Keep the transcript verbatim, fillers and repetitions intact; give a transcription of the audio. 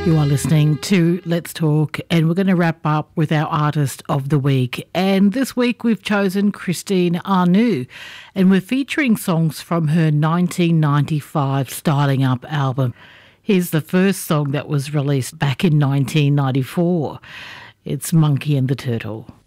You are listening to Let's Talk, and we're going to wrap up with our Artist of the Week. And this week we've chosen Christine Anu, and we're featuring songs from her nineteen ninety-five Styling Up album. Here's the first song that was released back in nineteen ninety-four. It's Monkey and the Turtle.